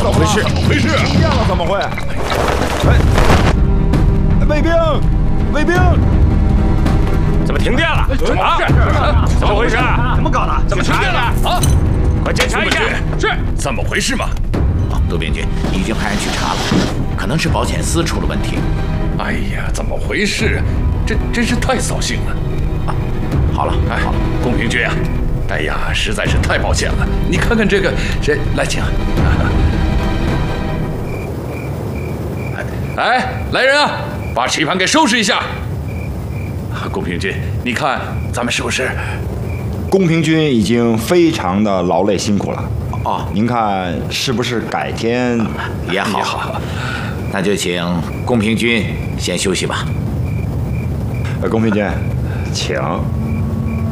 怎么回事？ 怎么回事？ 停电了，怎么会？哎，卫兵，卫兵！ 怎么停电了？啊？怎么回事？ 怎么搞的？ 怎么停电了？啊！快检查一下。 是，怎么回事嘛？ 杜边军已经派人去查了，可能是保险丝出了问题。 哎呀，怎么回事？这真是太扫兴了。 啊，好了，好了， 公平君啊，哎呀，实在是太抱歉了。你看看这个，来请。哎，来人啊，把棋盘给收拾一下。公平君，你看咱们是不是？ 公平君已经非常的劳累辛苦了。 哦， 您看是不是改天也好？那就请公平君先休息吧。 公平君，请。